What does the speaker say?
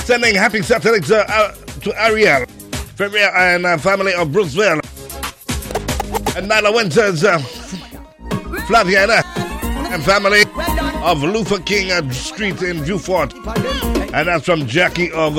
Sending happy Saturday to Ariel, Premier and family of Brooksville. And Nyla Winters, Flaviana, and family of Luther King Street in Viewfort. And that's from Jackie of